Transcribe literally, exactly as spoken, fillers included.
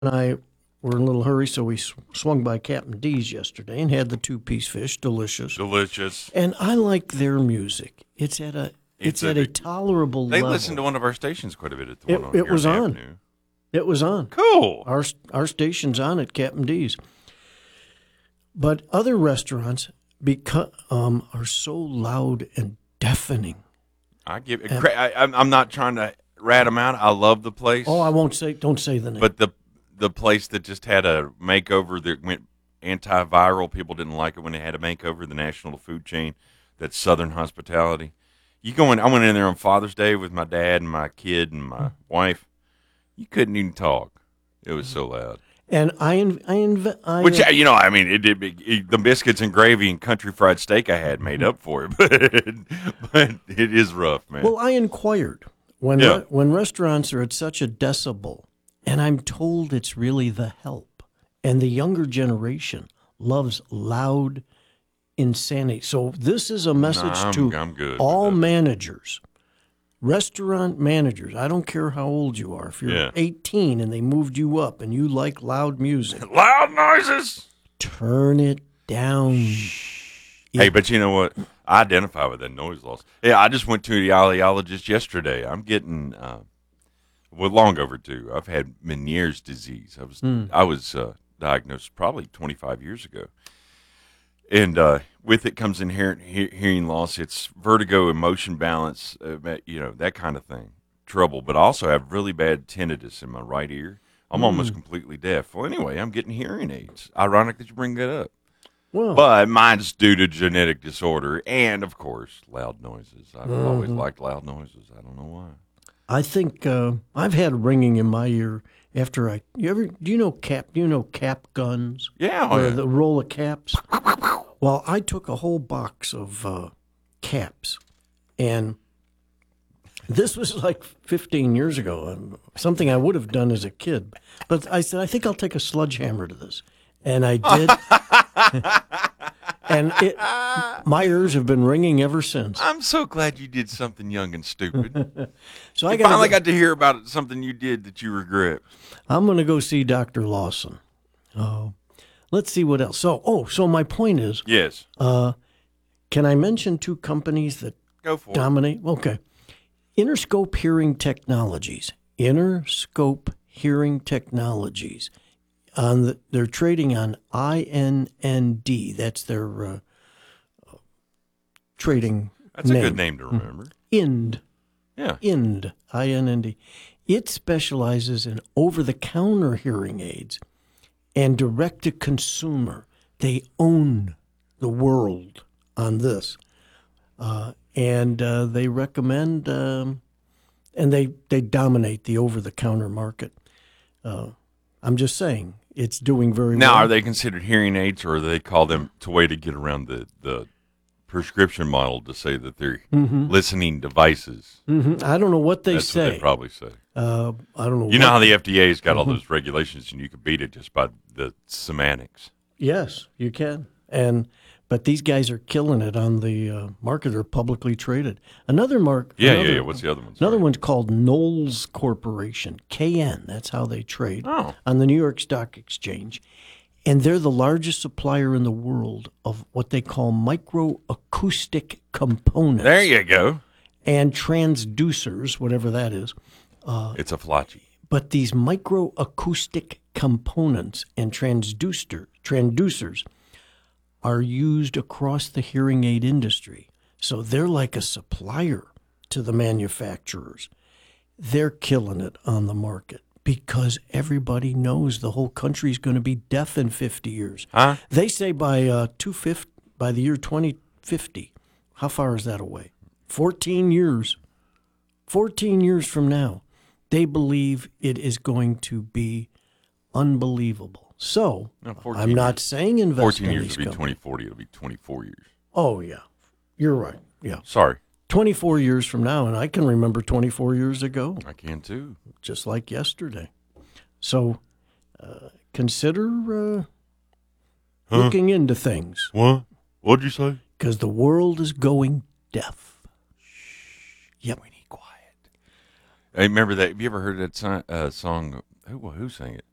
and I were in a little hurry, so we sw- swung by Captain D's yesterday and had the two-piece fish, delicious. Delicious. And I like their music. It's at a it's, It's a- at a tolerable They level. listen to one of our stations quite a bit at the It- one on it here was the on. Avenue. It was on. Cool. Our our station's on at Captain D's. But other restaurants beco- um, are so loud and deafening. I give. It, cra- I, I'm I'm not trying to rat them out. I love the place. Oh, I won't say. Don't say the name. But the the place that just had a makeover that went antiviral. People didn't like it when they had a makeover. The national food chain, that's Southern Hospitality. You go in. I went in there on Father's Day with my dad and my kid and my wife. You couldn't even talk. It was so loud. and I, inv- I, inv- I Which, you know, I mean, it did. It, the biscuits and gravy and country fried steak I had made up for it, but but it is rough, man. Well, I inquired when Yeah. re- when restaurants are at such a decibel, and I'm told it's really the help, and the younger generation loves loud insanity. So this is a message I'm- to I'm good with all that. managers, restaurant managers. I don't care how old you are. If you're Yeah. eighteen and they moved you up and you like loud music, Loud noises. turn it down. Hey, but you know what? I identify with that noise loss. Yeah, I just went to the audiologist yesterday. I'm getting uh, well long overdue. I've had Meniere's disease. I was I was uh, diagnosed probably twenty-five years ago, and uh, with it comes inherent he- hearing loss. It's vertigo, emotion balance, uh, you know, that kind of thing. Trouble, but I also have really bad tinnitus in my right ear. I'm almost completely deaf. Well, anyway, I'm getting hearing aids. Ironic that you bring that up. Well, But mine's due to genetic disorder and, of course, loud noises. I've always liked loud noises. I don't know why. I think uh, I've had ringing in my ear after I. You ever? Do you know cap? Do you know cap guns? Yeah, oh, Or yeah. the roll of caps. Well, I took a whole box of uh, caps, and this was like fifteen years ago. um, Something I would have done as a kid, but I said I think I'll take a sledgehammer to this, and I did. And it, my ears have been ringing ever since. I'm so glad you did something young and stupid. So I I got. finally got to hear about something you did that you regret. I'm going to go see Doctor Lawson. Oh, let's see what else. So, oh, so my point is, Yes. can I mention two companies that Go for it. dominate? Okay. Interscope Hearing Technologies. Interscope Hearing Technologies. On the, they're trading on I N N D. That's their uh, trading That's a name. good name to remember. IND. Yeah. IND, I N N D. It specializes in over-the-counter hearing aids and direct-to-consumer. They own the world on this, uh, and uh, they recommend um, and they they dominate the over-the-counter market. Uh, I'm just saying it's doing very Now, well. are they considered hearing aids, or do they call them to way to get around the, the prescription model to say that they're listening devices? Mhm. I don't know what they That's say. what they probably say. uh, I don't know. You know what- how the F D A's got all those regulations, and you can beat it just by the semantics. Yes, you can. And but these guys are killing it on the uh, market. They're publicly traded. Another mark. Yeah, another, yeah, yeah. What's the other one? Another Sorry. one's called Knowles Corporation, K N. That's how they trade Oh. on the New York Stock Exchange. And they're the largest supplier in the world of what they call microacoustic components There you go. and transducers, whatever that is. It's a flotchy. But these microacoustic components and transducer transducers are used across the hearing aid industry. So they're like a supplier to the manufacturers. They're killing it on the market because everybody knows the whole country's going to be deaf in fifty years. Huh? They say by uh, two fifty, by the year twenty fifty. How far is that away? fourteen years. fourteen years from now, they believe it is going to be unbelievable. So, No, fourteen I'm not years. saying invest fourteen in years these will be companies. twenty forty. It'll be twenty-four years. Oh, yeah. You're right. Yeah. Sorry. twenty-four years from now, and I can remember twenty-four years ago, I can too. just like yesterday. So, uh, consider uh, Huh? looking into things What? What'd you say? because the world is going deaf. Yep. We need quiet. Hey, remember that? Have you ever heard that si- uh, song? Who, who sang it?